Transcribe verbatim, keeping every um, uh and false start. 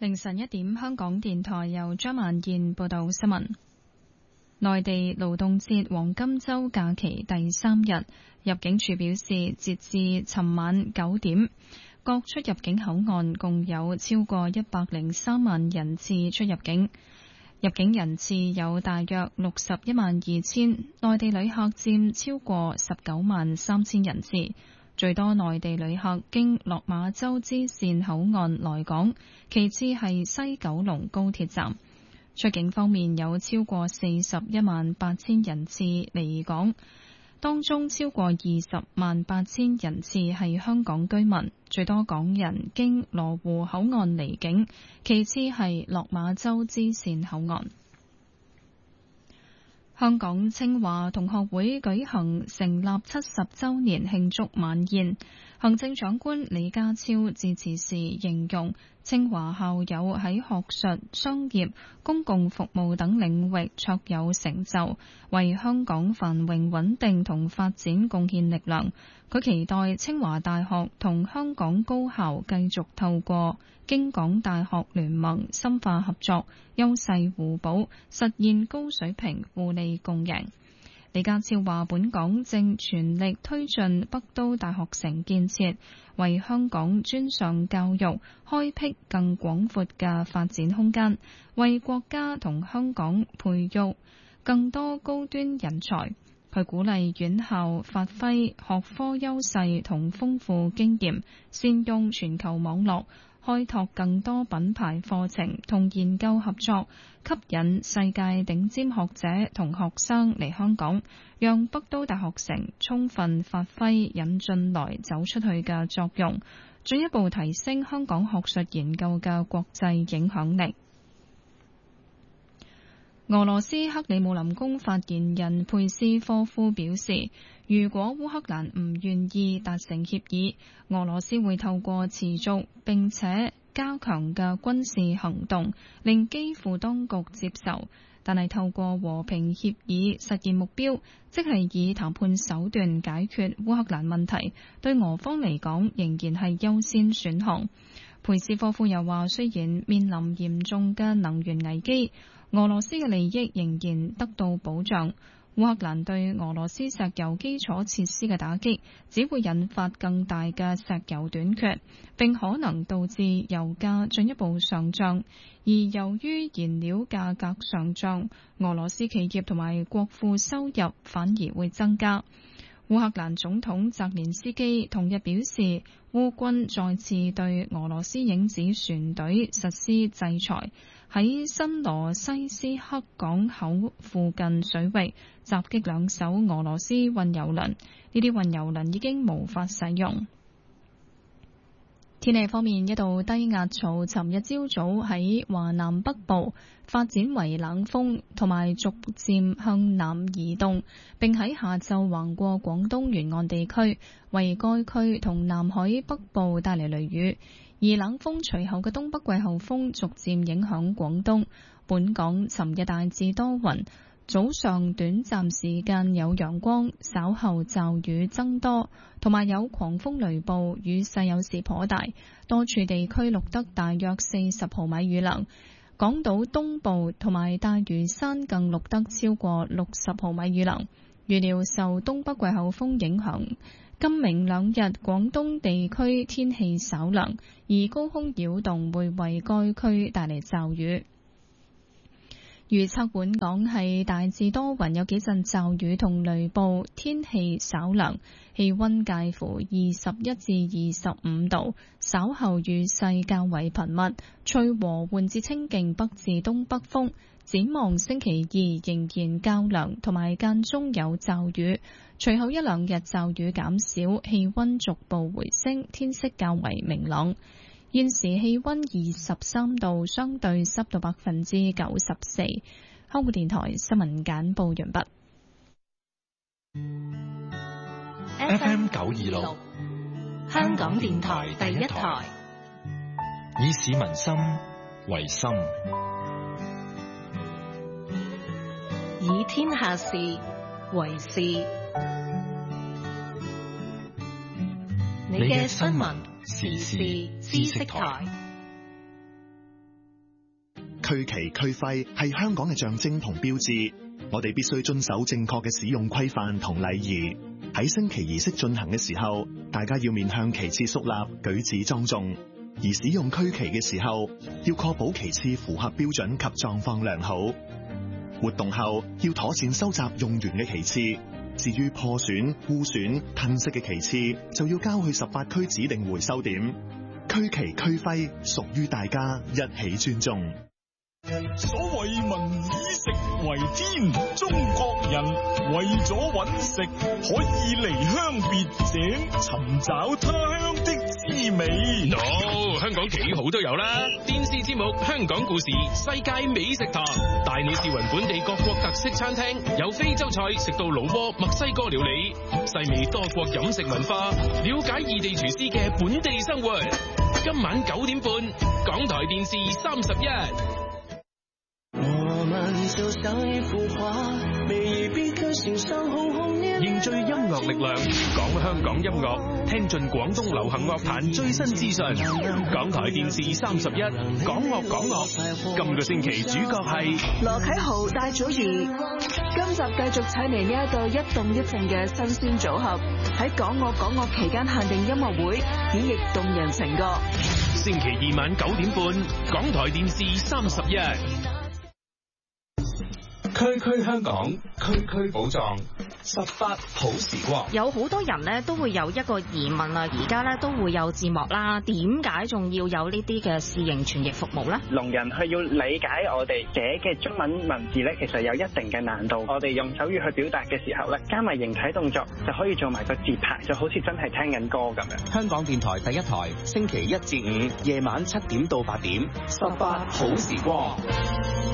凌晨一點，香港電台由張萬燕報道新聞。內地勞動節黃金週假期第三日，入境處表示，截至尋晚九點，各出入境口岸共有超過一百零三萬人次出入境，入境人次有大約六十一萬二千，內地旅客佔超過十九萬三千人次。最多內地旅客經落馬洲支線口岸來港，其次係西九龍高鐵站。出境方面有超過四十一萬八千人次離港，當中超過二十萬八千人次係香港居民，最多港人經羅湖口岸離境，其次係落馬洲支線口岸。香港清華同學會舉行成立七十週年慶祝晚宴，行政長官李家超致辭時形容清華校友喺學術、商業、公共服務等領域卓有成就，為香港繁榮穩定同發展貢獻力量。佢期待清華大學同香港高校繼續透過京港大學聯盟深化合作，優勢互補，實現高水平互利共贏。李家超話：本港正全力推進北都大學城建設，為香港專上教育開闢更廣闊嘅發展空間，為國家同香港培育更多高端人才。佢鼓勵院校發揮學科優勢同豐富經驗，善用全球網絡，開拓更多品牌課程同研究合作，吸引世界頂尖學者同學生嚟香港，讓北都大學城充分發揮引進來走出去嘅作用，進一步提升香港學術研究嘅國際影響力。俄羅斯克里姆林宮發言人佩斯科夫表示，如果烏克蘭唔願意達成協議，俄羅斯會透過持續並且加強嘅軍事行動令基輔當局接受，但係透過和平協議實現目標，即係以談判手段解決烏克蘭問題，對俄方嚟講仍然係優先選項。佩斯科夫又話，雖然面臨嚴重嘅能源危機，俄羅斯嘅利益仍然得到保障。烏克蘭對俄羅斯石油基礎設施嘅打擊，只會引發更大嘅石油短缺，並可能導致油價進一步上漲。而由於燃料價格上漲，俄羅斯企業同埋國庫收入反而會增加。烏克蘭總統澤連斯基同日表示，烏軍再次對俄羅斯影子船隊實施制裁，喺新羅西斯克港口附近水域襲擊兩艘俄羅斯運油輪，呢啲運油輪已經無法使用。天氣方面，一道低壓槽尋日朝早喺華南北部發展為冷鋒，同埋逐漸向南移動，並喺下晝橫過廣東沿岸地區，為該區同南海北部帶嚟雷雨。而冷鋒隨後嘅東北季候風逐漸影響廣東，本港尋日大致多雲，早上短暫時間有陽光，稍後驟雨增多，同埋有狂風雷暴，雨勢有時頗大，多處地區錄得大約四十毫米雨量。港島東部同埋大嶼山更錄得超過六十毫米雨量。預料受東北季候風影響，今明兩日廣東地區天氣稍涼，而高空擾動會為該區帶嚟驟雨。預測本港係大致多雲，有幾陣驟雨同雷暴，天氣稍涼，氣溫介乎二十一至二十五度，稍後雨勢較為頻密，吹和緩至清勁北至東北風。展望星期二仍然較涼，同埋間中有驟雨，隨後一兩日驟雨減少，氣溫逐步回升，天色較為明朗。現時氣溫二十三度，相對濕度百分之九十四。香港電台新聞簡報完畢。 F M 九二六，香港電台第一台，以市民心為心，以天下事為事。你嘅新聞時事知識台。 區旗區徽係香港嘅象徵同標誌，我哋必須遵守正確嘅使用規範同禮儀。喺升旗儀式進行嘅時候，大家要面向旗幟肅立，舉止莊重。而使用區旗嘅時候，要確保旗幟符合標準及狀況良好。活動後要妥善收集用完嘅旗幟，至於破損、污損、褪色嘅旗幟，就要交去十八區指定回收點。區旗區徽屬於大家，一起尊重。 所謂民以食為天，中國人為咗揾食，可以離鄉別井，尋找他鄉的滋味。 哦，香港幾好都有啦，電視節目《香港故事》、世界美食堂，帶你試勻本地各國特色餐廳，由非洲菜食到老撾、墨西哥料理，細味多國飲食文化，了解異地廚師嘅本地生活。今晚九點半，港台電視三十一。 我們就像一幅畫，每一筆刻心上紅紅烈烈。 凝聚音樂力量，講香港音樂，聽盡廣東流行樂壇最新資訊。港台電視三十一，講樂講樂。今個星期主角係羅啟豪、戴祖儀。今集繼續請嚟呢一對一動一靜嘅新鮮組合，喺講樂講樂期間限定音樂會演繹動人情歌。 星期二晚九點半，港台電視三十一。 區區香港，區區寶藏，十八好時光。 有好多人咧都會有一個疑問啊，而家咧都會有字幕啦，點解仲要有呢啲嘅視形傳譯服務咧？ 聾人佢要理解我哋寫嘅中文文字咧，其實有一定嘅難度。我哋用手語去表達嘅時候咧，加埋形體動作就可以做埋個節拍，就好似真係聽緊歌咁樣。 香港電台第一台，星期一至五夜晚七點到八點，十八好時光。